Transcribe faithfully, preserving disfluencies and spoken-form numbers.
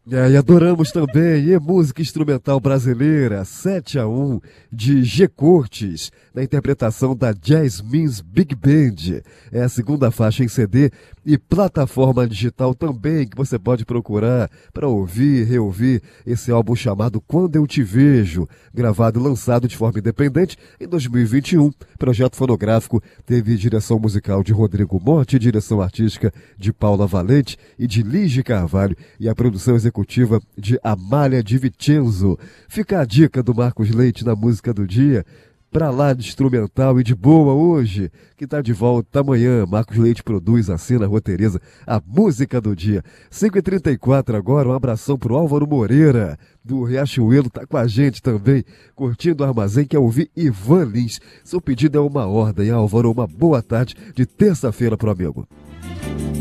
É, e adoramos também e música instrumental brasileira, sete a um de G. Cortes, na interpretação da Jasmine's Big Band. É a segunda faixa em C D e plataforma digital também, que você pode procurar para ouvir, reouvir esse álbum chamado Quando Eu Te Vejo, gravado e lançado de forma independente em dois mil e vinte e um. Projeto fonográfico teve direção musical de Rodrigo Morte, direção artística de Paula Valente e de Lige Carvalho e a produção executiva de Amália Di Vincenzo. Fica a dica do Marcos Leite na música do dia. Pra lá de instrumental e de boa hoje, que tá de volta amanhã. Marcos Leite produz, assina, roteiriza a música do dia. cinco e trinta e quatro agora, um abração pro Álvaro Moreira, do Riachuelo, tá com a gente também, curtindo o Armazém, quer ouvir Ivan Lins. Seu pedido é uma ordem, Álvaro, uma boa tarde de terça-feira pro amigo.